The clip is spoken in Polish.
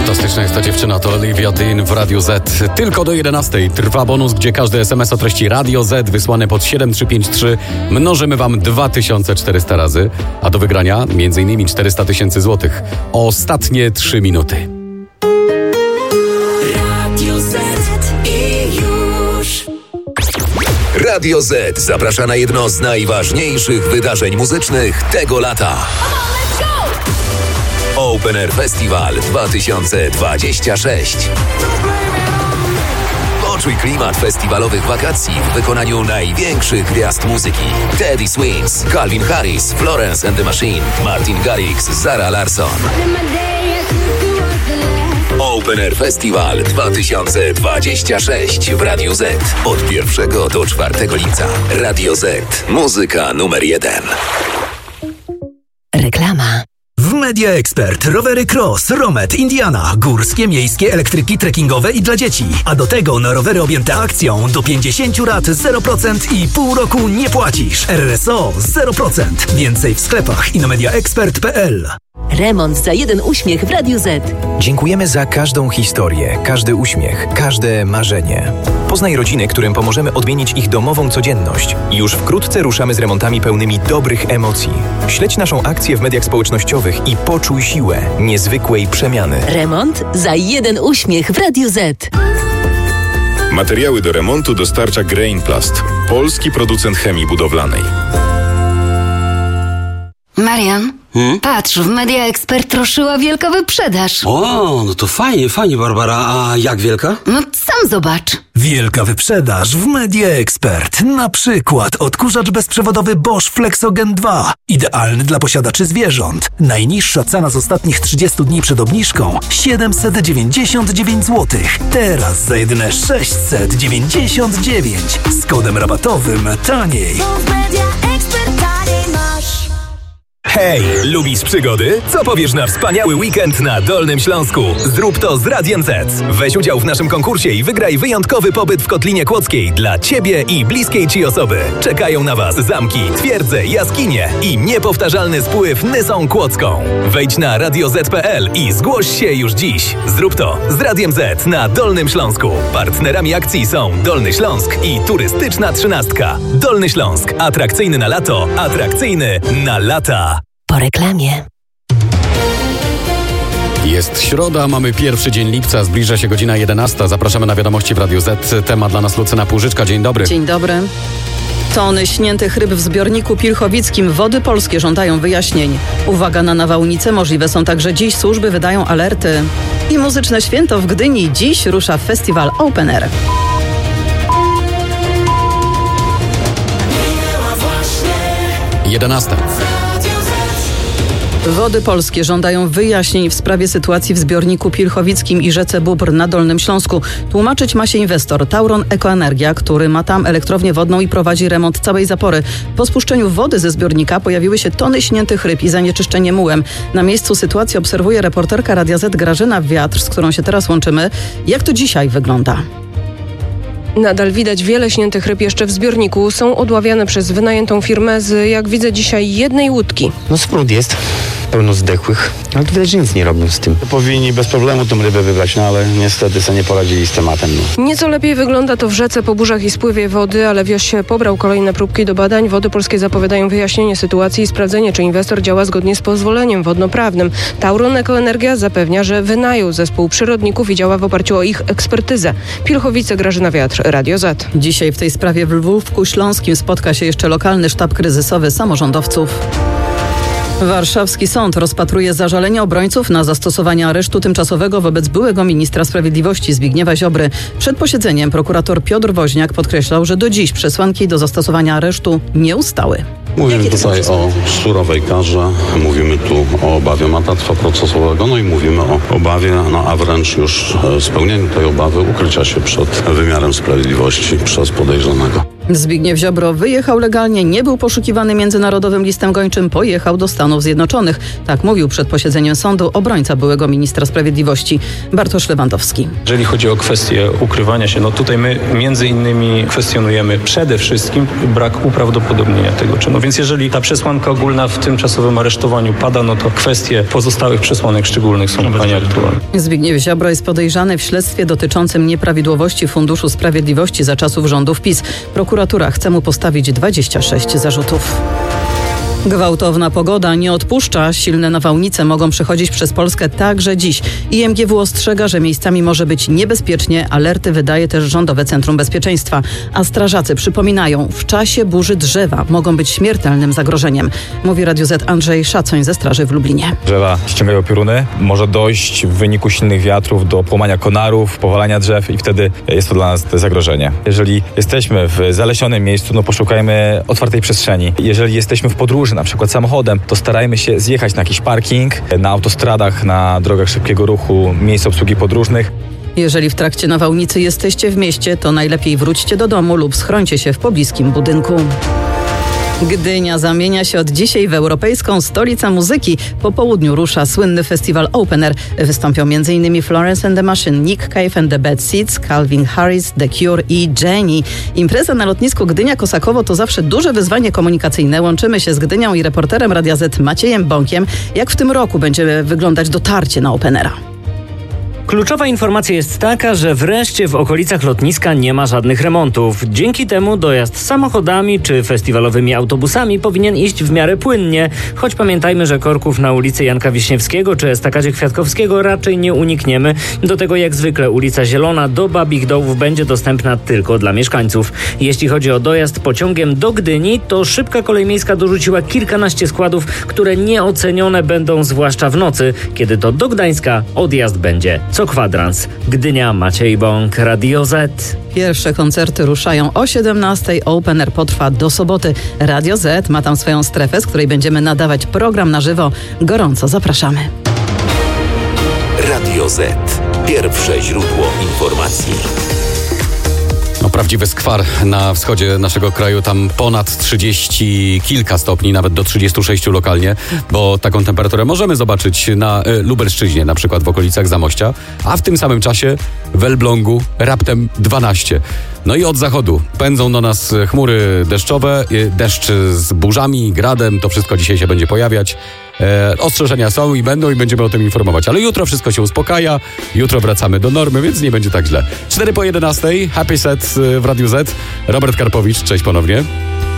Fantastyczna jest ta dziewczyna, to Olivia Dean w Radiu Z. Tylko do 11 trwa bonus, gdzie każdy SMS o treści Radio Z wysłany pod 7353 mnożymy wam 2400 razy, a do wygrania m.in. 400 000 złotych. Ostatnie 3 minuty. Radio Z i już. Radio Z zaprasza na jedno z najważniejszych wydarzeń muzycznych tego lata. Open Air Festival 2026. Poczuj klimat festiwalowych wakacji w wykonaniu największych gwiazd muzyki. Teddy Swims, Calvin Harris, Florence and the Machine, Martin Garrix, Zara Larsson. Open Air Festival 2026 w Radiu Z. Od 1 do 4 lipca. Radio Z. Muzyka numer 1. Reklama. W Media Expert rowery Cross, Romet, Indiana, górskie, miejskie, elektryki, trekkingowe i dla dzieci. A do tego na rowery objęte akcją do 50 lat 0% i pół roku nie płacisz. RSO 0%. Więcej w sklepach i na mediaexpert.pl. Remont za jeden uśmiech w Radiu Z. Dziękujemy za każdą historię, każdy uśmiech, każde marzenie. Poznaj rodziny, którym pomożemy odmienić ich domową codzienność. Już wkrótce ruszamy z remontami pełnymi dobrych emocji. Śledź naszą akcję w mediach społecznościowych i poczuj siłę niezwykłej przemiany. Remont za jeden uśmiech w Radiu Z. Materiały do remontu dostarcza Grainplast, polski producent chemii budowlanej. Marian, patrz, w Media Expert ruszyła wielka wyprzedaż. O, no to fajnie, Barbara. A jak wielka? No sam zobacz. Wielka wyprzedaż w Media Expert. Na przykład odkurzacz bezprzewodowy Bosch Flexogen 2. Idealny dla posiadaczy zwierząt. Najniższa cena z ostatnich 30 dni przed obniżką 799 zł. Teraz za jedyne 699. Z kodem rabatowym taniej. Hej, lubisz przygody? Co powiesz na wspaniały weekend na Dolnym Śląsku? Zrób to z Radiem Z. Weź udział w naszym konkursie i wygraj wyjątkowy pobyt w Kotlinie Kłodzkiej dla Ciebie i bliskiej Ci osoby. Czekają na Was zamki, twierdze, jaskinie i niepowtarzalny spływ Nysą Kłodzką. Wejdź na radioz.pl i zgłoś się już dziś. Zrób to z Radiem Z na Dolnym Śląsku. Partnerami akcji są Dolny Śląsk i Turystyczna Trzynastka. Dolny Śląsk. Atrakcyjny na lato, atrakcyjny na lata. Po reklamie. Jest środa, mamy pierwszy dzień lipca, zbliża się godzina 11. Zapraszamy na wiadomości w Radiu Z. Temat dla nas Lucyna Półżyczka. Dzień dobry. Dzień dobry. Tony śniętych ryb w zbiorniku pilchowickim. Wody Polskie żądają wyjaśnień. Uwaga na nawałnice, możliwe są także dziś. Służby wydają alerty. I muzyczne święto w Gdyni. Dziś rusza festiwal Open Air. 11. Wody Polskie żądają wyjaśnień w sprawie sytuacji w zbiorniku pilchowickim i rzece Bóbr na Dolnym Śląsku. Tłumaczyć ma się inwestor Tauron Ekoenergia, który ma tam elektrownię wodną i prowadzi remont całej zapory. Po spuszczeniu wody ze zbiornika pojawiły się tony śniętych ryb i zanieczyszczenie mułem. Na miejscu sytuacji obserwuje reporterka Radia Z Grażyna Wiatr, z którą się teraz łączymy. Jak to dzisiaj wygląda? Nadal widać wiele śniętych ryb jeszcze w zbiorniku. Są odławiane przez wynajętą firmę z, jak widzę dzisiaj, jednej łódki. No smród jest, pełno zdechłych, ale to widać, że nic nie robią z tym. Powinni bez problemu tą rybę wybrać, no ale niestety sobie nie poradzili z tematem. No. Nieco lepiej wygląda to w rzece po burzach i spływie wody, ale wioś pobrał kolejne próbki do badań. Wody Polskie zapowiadają wyjaśnienie sytuacji i sprawdzenie, czy inwestor działa zgodnie z pozwoleniem wodnoprawnym. Tauron Ekoenergia zapewnia, że wynajął zespół przyrodników i działa w oparciu o ich ekspertyzę. Pilchowice, Grażyna Wiatr, Radio Z. Dzisiaj w tej sprawie w Lwówku Śląskim spotka się jeszcze lokalny sztab kryzysowy samorządowców. Warszawski sąd rozpatruje zażalenie obrońców na zastosowanie aresztu tymczasowego wobec byłego ministra sprawiedliwości Zbigniewa Ziobry. Przed posiedzeniem prokurator Piotr Woźniak podkreślał, że do dziś przesłanki do zastosowania aresztu nie ustały. Mówimy tutaj o surowej karze, mówimy tu o obawie matactwa procesowego, no i mówimy o obawie, a wręcz już spełnieniu tej obawy ukrycia się przed wymiarem sprawiedliwości przez podejrzanego. Zbigniew Ziobro wyjechał legalnie, nie był poszukiwany międzynarodowym listem gończym, pojechał do Stanów Zjednoczonych. Tak mówił przed posiedzeniem sądu obrońca byłego ministra sprawiedliwości Bartosz Lewandowski. Jeżeli chodzi o kwestię ukrywania się, tutaj my między innymi kwestionujemy przede wszystkim brak uprawdopodobnienia tego czynu. Więc jeżeli ta przesłanka ogólna w tymczasowym aresztowaniu pada, to kwestie pozostałych przesłanek szczególnych są nieaktualne. Zbigniew Ziobro jest podejrzany w śledztwie dotyczącym nieprawidłowości Funduszu Sprawiedliwości za czasów rządów PiS. Prokuratura chce mu postawić 26 zarzutów. Gwałtowna pogoda nie odpuszcza. Silne nawałnice mogą przechodzić przez Polskę także dziś. IMGW ostrzega, że miejscami może być niebezpiecznie. Alerty wydaje też Rządowe Centrum Bezpieczeństwa. A strażacy przypominają, w czasie burzy drzewa mogą być śmiertelnym zagrożeniem. Mówi Radio Z Andrzej Szacoń ze Straży w Lublinie. Drzewa ściągają pioruny. Może dojść w wyniku silnych wiatrów do połamania konarów, powalania drzew i wtedy jest to dla nas zagrożenie. Jeżeli jesteśmy w zalesionym miejscu, poszukajmy otwartej przestrzeni. Jeżeli jesteśmy w podróży, na przykład samochodem, to starajmy się zjechać na jakiś parking, na autostradach, na drogach szybkiego ruchu, miejsc obsługi podróżnych. Jeżeli w trakcie nawałnicy jesteście w mieście, to najlepiej wróćcie do domu lub schrońcie się w pobliskim budynku. Gdynia zamienia się od dzisiaj w europejską stolicę muzyki. Po południu rusza słynny festiwal Open Air. Wystąpią m.in. Florence and the Machine, Nick Cave and the Bad Seeds, Calvin Harris, The Cure i Jenny. Impreza na lotnisku Gdynia-Kosakowo to zawsze duże wyzwanie komunikacyjne. Łączymy się z Gdynią i reporterem Radia Z Maciejem Bąkiem. Jak w tym roku będzie wyglądać dotarcie na Open Aira? Kluczowa informacja jest taka, że wreszcie w okolicach lotniska nie ma żadnych remontów. Dzięki temu dojazd samochodami czy festiwalowymi autobusami powinien iść w miarę płynnie, choć pamiętajmy, że korków na ulicy Janka Wiśniewskiego czy Estakadzie Kwiatkowskiego raczej nie unikniemy. Do tego jak zwykle ulica Zielona do Babich Dołów będzie dostępna tylko dla mieszkańców. Jeśli chodzi o dojazd pociągiem do Gdyni, to szybka kolej miejska dorzuciła kilkanaście składów, które nieocenione będą zwłaszcza w nocy, kiedy to do Gdańska odjazd będzie co kwadrans. Gdynia, Maciej Bąk, Radio Z. Pierwsze koncerty ruszają o 17:00. Open Air potrwa do soboty. Radio Z ma tam swoją strefę, z której będziemy nadawać program na żywo. Gorąco zapraszamy. Radio Z. Pierwsze źródło informacji. Prawdziwy skwar na wschodzie naszego kraju, tam ponad 30 kilka stopni, nawet do 36 lokalnie, bo taką temperaturę możemy zobaczyć na Lubelszczyźnie, na przykład w okolicach Zamościa, a w tym samym czasie w Elblągu raptem 12. No i od zachodu pędzą do nas chmury deszczowe, deszcz z burzami, gradem, to wszystko dzisiaj się będzie pojawiać. Ostrzeżenia są i będą i będziemy o tym informować, ale jutro wszystko się uspokaja, jutro wracamy do normy, więc nie będzie tak źle. 4 po 11, Happy Set w Radiu Z. Robert Karpowicz, cześć ponownie.